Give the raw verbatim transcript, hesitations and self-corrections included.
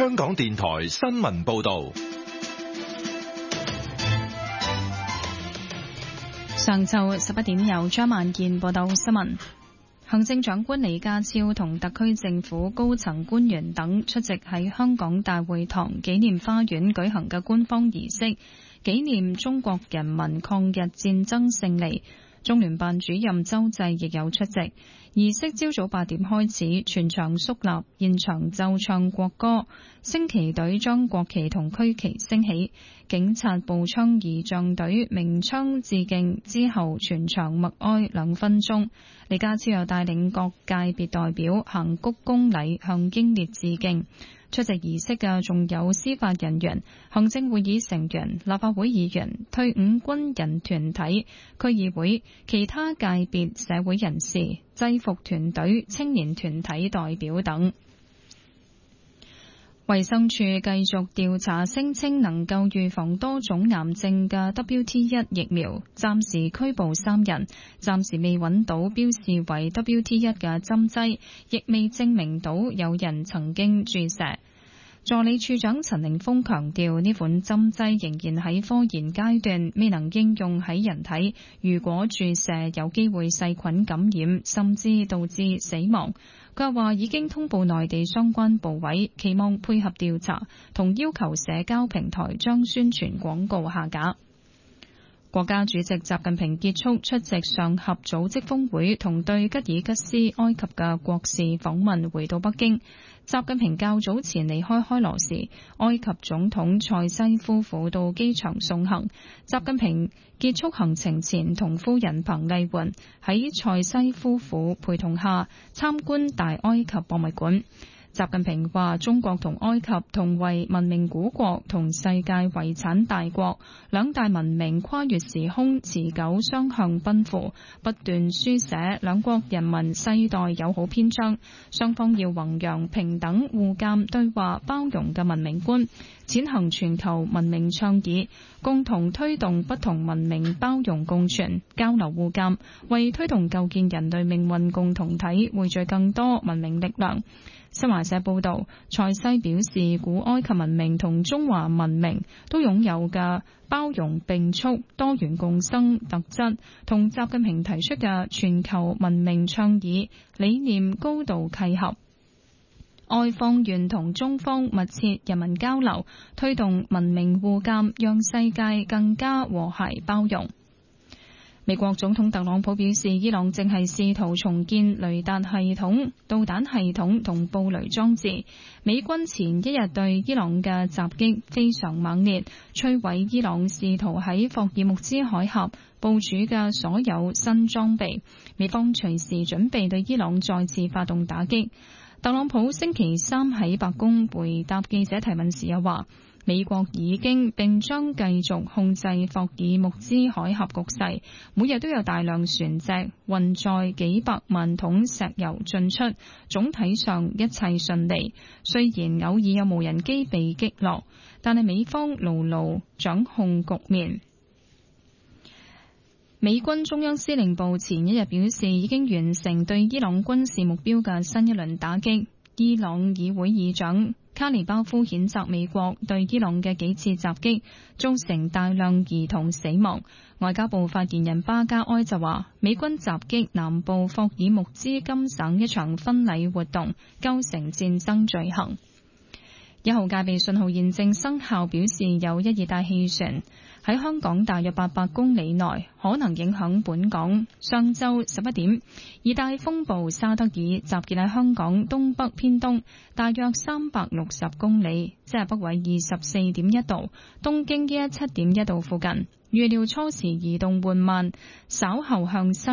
香港電台新聞報道。 上晝十一點由張萬健報道新聞。行政長官李家超同特區政府高層官員等出席喺香港大會堂紀念花園舉行嘅官方儀式，紀念中國人民抗日戰爭勝利。中聯辦主任周濟亦有出席。儀式朝早八點開始，全場肅立，現場奏唱國歌，升旗隊將國旗同區旗升起，警察步槍儀仗隊鳴槍致敬之後，全場默哀兩分鐘。李家超又帶領各界別代表行鞠躬禮向英烈致敬。出席儀式嘅仲有司法人員、行政會議成員、立法會議員、退伍軍人團體、區議會、其他界別社會人士、制服團隊、青年團體代表等。衛生署繼續調查聲稱能夠預防多種癌症嘅 W T 一 疫苗，暫時拘捕三人，暫時未揾到標示為 W T 一 嘅針劑，亦未證明到有人曾經注射。助理處長陳凌峰強調，呢款針劑仍然喺科研階段，未能應用喺人體。如果注射，有機會細菌感染，甚至導致死亡。佢又話已經通報內地相關部委，期望配合調查，同要求社交平台將宣傳廣告下架。國家主席習近平結束出席上合組織峰會同對吉爾吉斯、埃及嘅國事訪問，回到北京。習近平較早前離開開羅時，埃及總統塞西夫婦到機場送行。習近平結束行程前，同夫人彭麗媛喺塞西夫婦陪同下參觀大埃及博物館。習近平話：中國同埃及同為文明古國同世界遺產大國，兩大文明跨越時空，持久雙向奔赴，不斷書寫兩國人民世代友好篇章。雙方要弘揚平等、互鑒、對話、包容嘅文明觀，踐行全球文明倡議，共同推動不同文明包容共存、交流互鑒，為推動構建人類命運共同體匯聚更多文明力量。新華社報道，塞西表示，古埃及文明同中華文明都擁有嘅包容並蓄、多元共生特質，同習近平提出嘅全球文明倡議理念高度契合。埃方願同中方密切人民交流，推動文明互鑒，讓世界更加和諧包容。美國總統特朗普表示，伊朗正係試圖重建雷達系統、導彈系統同布雷裝置。美軍前一日對伊朗嘅襲擊非常猛烈，摧毀伊朗試圖喺霍爾木茲海峽部署嘅所有新裝備。美方隨時準備對伊朗再次發動打擊。特朗普星期三喺白宮回答記者提問時又話，美國已經並將繼續控制霍爾木茲海峽局勢，每日都有大量船隻運載幾百萬桶石油進出，總體上一切順利。雖然偶爾有無人機被擊落，但係美方牢牢掌控局面。美軍中央司令部前一日表示，已經完成對伊朗軍事目標嘅新一輪打擊。伊朗議會議長卡尼巴夫譴責美國對伊朗嘅幾次襲擊造成大量兒童死亡。外交部發言人巴加埃就話，美軍襲擊南部霍爾木茲金省一場婚禮活動，構成戰爭罪行。一號戒備信號現正生效，表示有一熱帶氣旋喺香港大約八百公里內可能影響本港。上晝十一點，熱帶風暴沙德爾集結喺香港東北偏東大約三百六十公里，即係北緯二十四點一度，東經一一七點一度附近。預料初時移動緩慢，稍後向西